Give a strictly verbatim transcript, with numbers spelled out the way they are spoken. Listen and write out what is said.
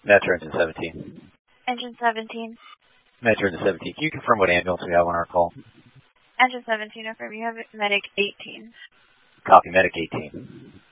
Metro Engine seventeen. Engine seventeen. Metro Engine seventeen. Can you confirm what ambulance we have on our call? Engine seventeen, affirm. You have Medic eighteen. Copy, Medic eighteen.